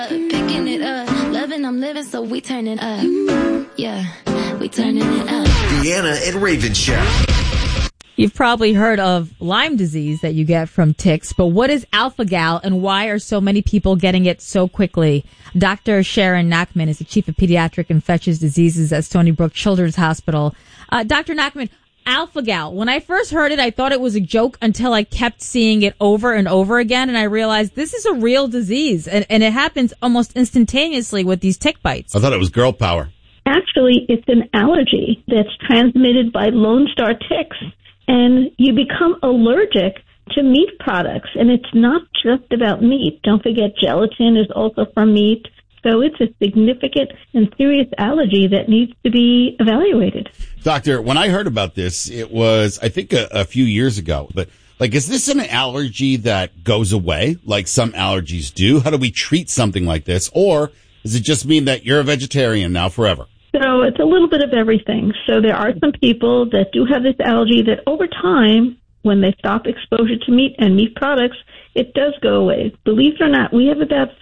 Picking it up, loving, I'm living, so we turning up. Yeah, we turning it up. Deanna and Raven Show. You've probably heard of Lyme disease that you get from ticks, but what is alpha-gal and why are so many people getting it so quickly? Dr. Sharon Nachman is the chief of pediatric infectious diseases at Stony Brook Children's Hospital. Dr. Nachman, alpha-gal, when I first heard it, I thought it was a joke until I kept seeing it over and over again, and I realized this is a real disease, and it happens almost instantaneously with these tick bites. I thought it was girl power. Actually, it's an allergy that's transmitted by Lone Star ticks, and you become allergic to meat products, and it's not just about meat. Don't forget, gelatin is also from meat. So it's a significant and serious allergy that needs to be evaluated. Doctor, when I heard about this, it was, I think, a few years ago. But, is this an allergy that goes away, like some allergies do? How do we treat something like this? Or does it just mean that you're a vegetarian now forever? So it's a little bit of everything. So there are some people that do have this allergy that over time, when they stop exposure to meat and meat products, it does go away. Believe it or not, we have about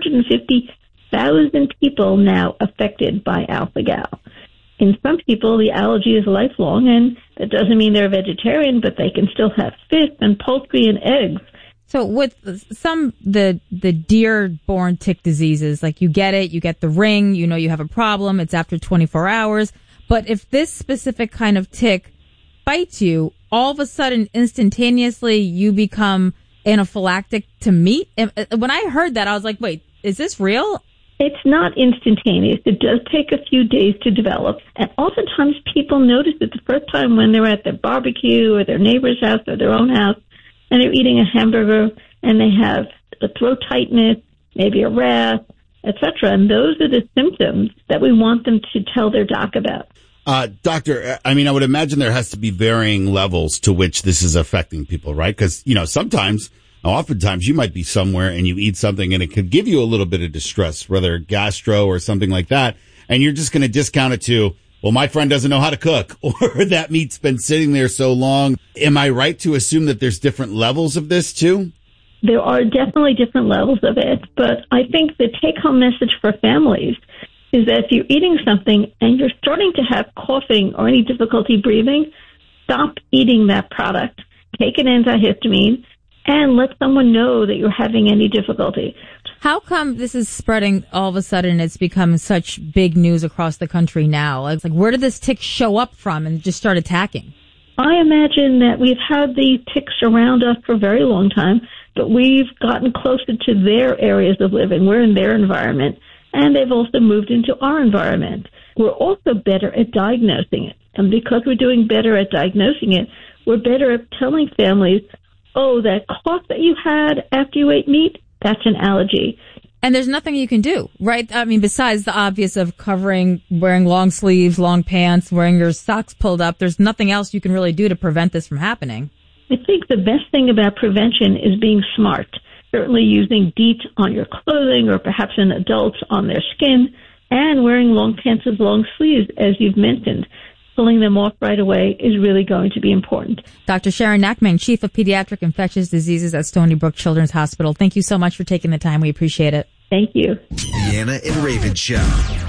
450,000 people now affected by alpha-gal. In some people, the allergy is lifelong, and that doesn't mean they're a vegetarian, but they can still have fish and poultry and eggs. So with some, the deer-borne tick diseases, like you get it, you get the ring, you know you have a problem, it's after 24 hours. But if this specific kind of tick bites you, all of a sudden, instantaneously, you become anaphylactic to meat. When I heard that, I was like, wait, is this real? It's not instantaneous. It does take a few days to develop. And oftentimes people notice it the first time when they're at their barbecue or their neighbor's house or their own house, and they're eating a hamburger and they have a throat tightness, maybe a rash, etc. And those are the symptoms that we want them to tell their doc about. Doctor, I would imagine there has to be varying levels to which this is affecting people, right? Because, oftentimes you might be somewhere and you eat something and it could give you a little bit of distress, whether gastro or something like that. And you're just going to discount it to, well, my friend doesn't know how to cook, or that meat's been sitting there so long. Am I right to assume that there's different levels of this too? There are definitely different levels of it, but I think the take-home message for families is that if you're eating something and you're starting to have coughing or any difficulty breathing, stop eating that product. Take an antihistamine and let someone know that you're having any difficulty. How come this is spreading all of a sudden? It's become such big news across the country now. It's like, where did this tick show up from and just start attacking? I imagine that we've had these ticks around us for a very long time, but we've gotten closer to their areas of living. We're in their environment, and they've also moved into our environment. We're also better at diagnosing it. And because we're doing better at diagnosing it, we're better at telling families, oh, that cough that you had after you ate meat, that's an allergy. And there's nothing you can do, right? Besides the obvious of wearing long sleeves, long pants, wearing your socks pulled up, there's nothing else you can really do to prevent this from happening. I think the best thing about prevention is being smart. Certainly using DEET on your clothing or perhaps in adults on their skin, and wearing long pants with long sleeves, as you've mentioned. Pulling them off right away is really going to be important. Dr. Sharon Nachman, Chief of Pediatric Infectious Diseases at Stony Brook Children's Hospital. Thank you so much for taking the time. We appreciate it. Thank you. Deanna and Raven Show.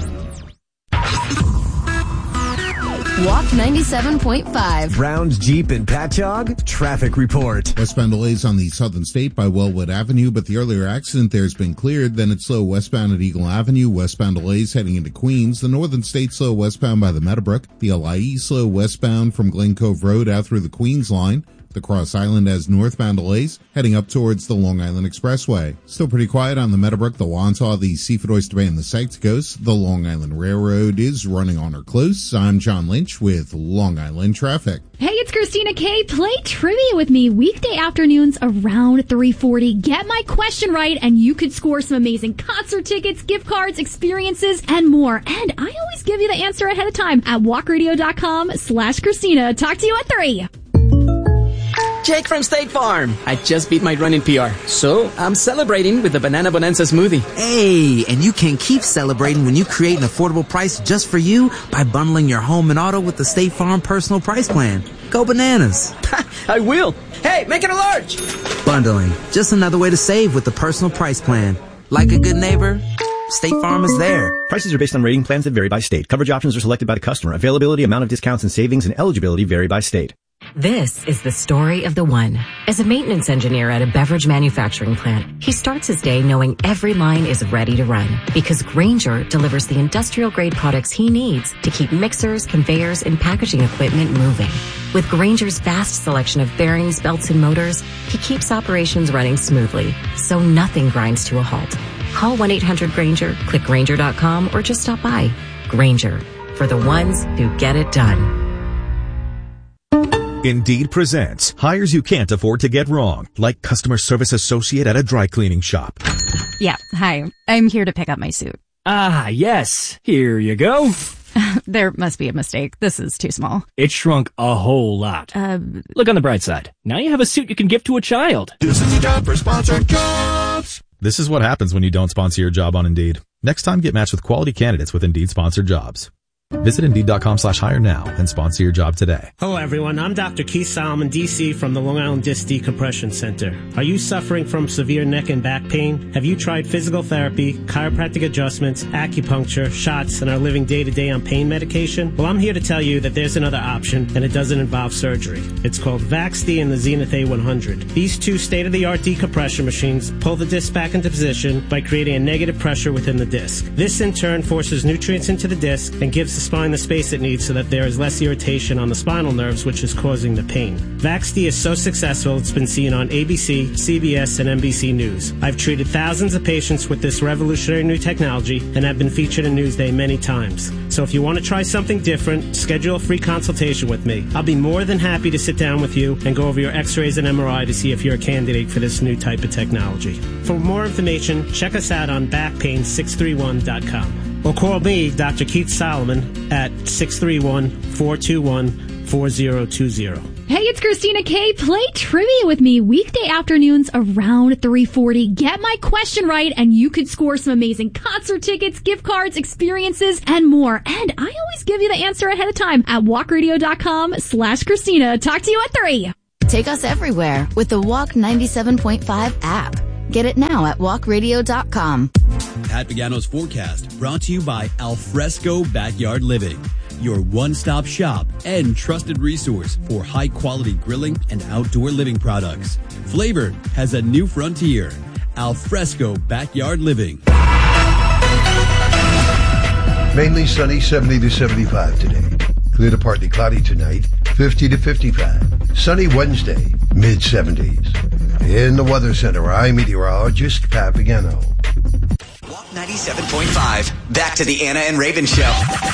Walk 97.5. Browns, Jeep, and Patchogue. Traffic report. Westbound delays on the Southern State by Wellwood Avenue, but the earlier accident there has been cleared. Then it's slow westbound at Eagle Avenue. Westbound delays heading into Queens. The Northern State slow westbound by the Meadowbrook. The LIE slow westbound from Glen Cove Road out through the Queens line. The Cross Island has northbound delays heading up towards the Long Island Expressway. Still pretty quiet on the Meadowbrook, the Wantagh, the Seafood Oyster Bay, and the Sykes Coast. The Long Island Railroad is running on or close. I'm John Lynch with Long Island Traffic. Hey, it's Christina K. Play trivia with me weekday afternoons around 3:40. Get my question right, and you could score some amazing concert tickets, gift cards, experiences, and more. And I always give you the answer ahead of time at walkradio.com/Christina. Talk to you at 3. Jake from State Farm. I just beat my running PR, so I'm celebrating with the Banana Bonanza smoothie. Hey, and you can keep celebrating when you create an affordable price just for you by bundling your home and auto with the State Farm Personal Price Plan. Go bananas. I will. Hey, make it a large. Bundling. Just another way to save with the Personal Price Plan. Like a good neighbor, State Farm is there. Prices are based on rating plans that vary by state. Coverage options are selected by the customer. Availability, amount of discounts and savings, and eligibility vary by state. This is the story of the one. As a maintenance engineer at a beverage manufacturing plant, he starts his day knowing every line is ready to run because Grainger delivers the industrial-grade products he needs to keep mixers, conveyors, and packaging equipment moving. With Grainger's vast selection of bearings, belts, and motors, he keeps operations running smoothly, so nothing grinds to a halt. Call 1-800-GRAINGER, click Grainger.com, or just stop by. Grainger, for the ones who get it done. Indeed presents hires you can't afford to get wrong, like customer service associate at a dry cleaning shop. Yeah, hi. I'm here to pick up my suit. Ah, yes. Here you go. There must be a mistake. This is too small. It shrunk a whole lot. Look on the bright side. Now you have a suit you can give to a child. This is a job for Sponsored Jobs. This is what happens when you don't sponsor your job on Indeed. Next time, get matched with quality candidates with Indeed sponsored jobs. Visit Indeed.com/hire now and sponsor your job today. Hello, everyone. I'm Dr. Keith Solomon, DC, from the Long Island Disc Decompression Center. Are you suffering from severe neck and back pain? Have you tried physical therapy, chiropractic adjustments, acupuncture, shots, and are living day-to-day on pain medication? Well, I'm here to tell you that there's another option, and it doesn't involve surgery. It's called VaxD and the Zenith A100. These two state-of-the-art decompression machines pull the disc back into position by creating a negative pressure within the disc. This, in turn, forces nutrients into the disc and gives the spine the space it needs so that there is less irritation on the spinal nerves, which is causing the pain. VaxD is so successful it's been seen on ABC, CBS, and NBC News. I've treated thousands of patients with this revolutionary new technology and have been featured in Newsday many times. So if you want to try something different, schedule a free consultation with me. I'll be more than happy to sit down with you and go over your x-rays and MRI to see if you're a candidate for this new type of technology. For more information, check us out on backpain631.com. Or call me, Dr. Keith Solomon, at 631-421-4020. Hey, it's Christina K. Play trivia with me weekday afternoons around 3:40. Get my question right, and you could score some amazing concert tickets, gift cards, experiences, and more. And I always give you the answer ahead of time at walkradio.com/Christina. Talk to you at 3. Take us everywhere with the Walk 97.5 app. Get it now at walkradio.com. Pat Pagano's forecast brought to you by Alfresco Backyard Living, your one-stop shop and trusted resource for high-quality grilling and outdoor living products. Flavor has a new frontier. Alfresco Backyard Living. Mainly sunny, 70 to 75 today. Clear to partly cloudy tonight, 50 to 55. Sunny Wednesday, mid-70s. In the Weather Center, I'm meteorologist Pat Pagano. Walk 97.5. Back to the Anna and Raven Show.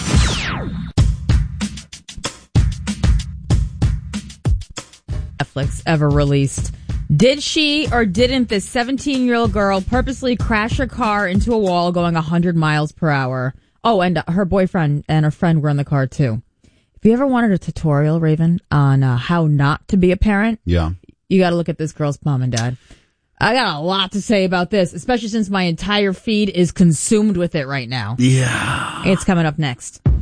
Netflix ever released. Did she or didn't this 17-year-old girl purposely crash her car into a wall going 100 miles per hour? Oh, and her boyfriend and her friend were in the car, too. If you ever wanted a tutorial, Raven, on how not to be a parent, yeah, you got to look at this girl's mom and dad. I got a lot to say about this, especially since my entire feed is consumed with it right now. Yeah. It's coming up next.